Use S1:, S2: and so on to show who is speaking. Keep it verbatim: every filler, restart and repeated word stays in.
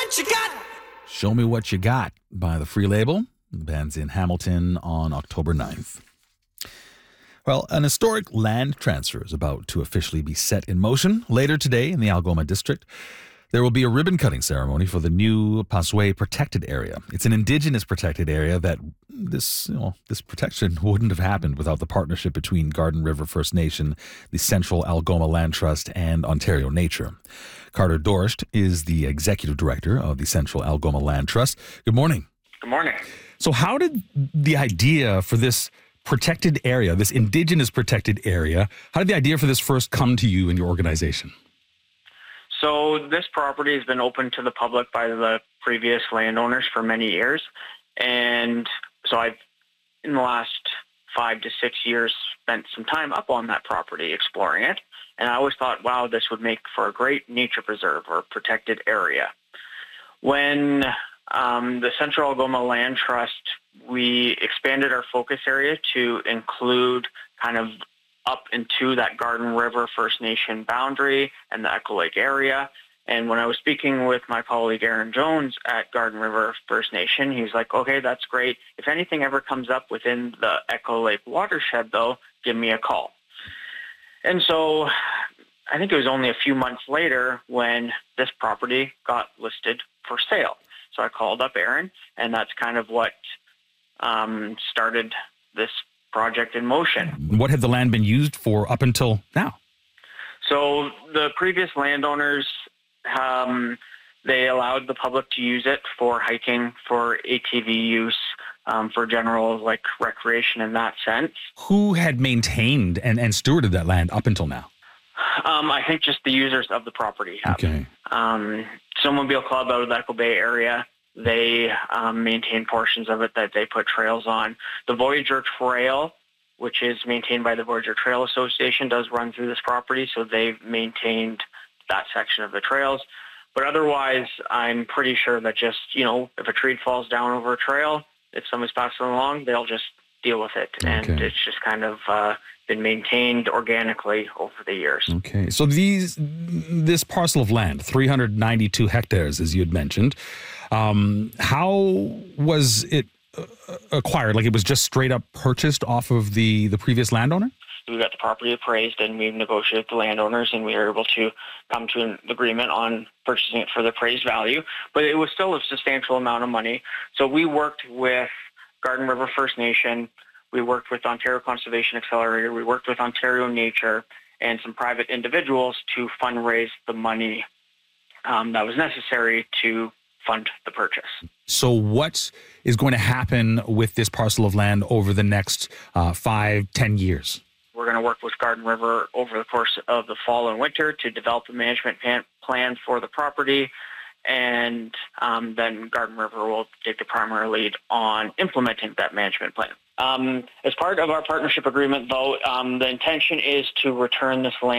S1: what you got.
S2: Show Me What You Got by the Free Label. The band's in Hamilton on October ninth. Well, an historic land transfer is about to officially be set in motion. Later today in the Algoma district, there will be a ribbon-cutting ceremony for the new Pasway protected area. It's an Indigenous protected area that this, you know, this protection wouldn't have happened without the partnership between Garden River First Nation, the Central Algoma Land Trust, and Ontario Nature. Carter Dorst is the executive director of the Central Algoma Land Trust. Good morning.
S3: Good morning.
S2: So how did the idea for this protected area, this Indigenous protected area, how did the idea for this first come to you and your organization?
S3: So this property has been open to the public by the previous landowners for many years. And so I've, in the last five to six years, spent some time up on that property exploring it. And I always thought, wow, this would make for a great nature preserve or protected area. When um, the Central Algoma Land Trust, we expanded our focus area to include kind of up into that Garden River First Nation boundary and the Echo Lake area. And when I was speaking with my colleague Aaron Jones at Garden River First Nation, he was like, okay, that's great. If anything ever comes up within the Echo Lake watershed, though, give me a call. And so I think it was only a few months later when this property got listed for sale. So I called up Aaron, and that's kind of what um, started this project in motion.
S2: What had the land been used for up until now?
S3: So the previous landowners, um, they allowed the public to use it for hiking, for A T V use, um, for general like recreation in that sense.
S2: Who had maintained and, and stewarded that land up until now?
S3: Um, I think just the users of the property have.
S2: Okay.
S3: Um, Snowmobile Club out of the Echo Bay area, they um, maintain portions of it that they put trails on. The Voyager Trail, which is maintained by the Voyager Trail Association, does run through this property, so they've maintained that section of the trails. But otherwise, I'm pretty sure that just, you know, if a tree falls down over a trail, if somebody's passing along, they'll just deal with it.
S2: Okay.
S3: And it's just kind of uh, been maintained organically over the years.
S2: Okay. So these this parcel of land, three hundred ninety-two hectares, as you had mentioned, um, how was it uh, acquired? Like it was just straight up purchased off of the, the previous landowner?
S3: We got the property appraised, and we've negotiated with the landowners, and we were able to come to an agreement on purchasing it for the appraised value. But it was still a substantial amount of money. So we worked with Garden River First Nation. We worked with Ontario Conservation Accelerator. We worked with Ontario Nature and some private individuals to fundraise the money um, that was necessary to fund the purchase.
S2: So what is going to happen with this parcel of land over the next uh, five, ten years?
S3: We're going to work with Garden River over the course of the fall and winter to develop a management plan for the property, and um, then Garden River will take the primary lead on implementing that management plan. Um, as part of our partnership agreement, though, um, the intention is to return this land